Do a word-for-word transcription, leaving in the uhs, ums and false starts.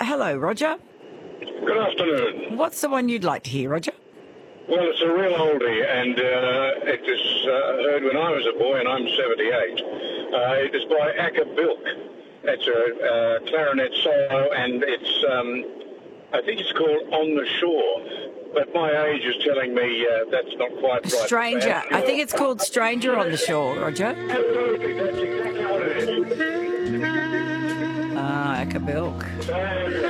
hello, Roger. Good afternoon. What's the one you'd like to hear, Roger? Well, it's a real oldie, and uh, it was uh, heard when I was a boy, and I'm seventy-eight. Uh, it is by Acker Bilk. It's a uh, clarinet solo, and it's, um, I think it's called On the Shore. But my age is telling me uh, that's not quite right. Stranger. I think it's called Stranger on the Shore, Roger. Absolutely, that's exactly what it is. Ah, Acker Bilk.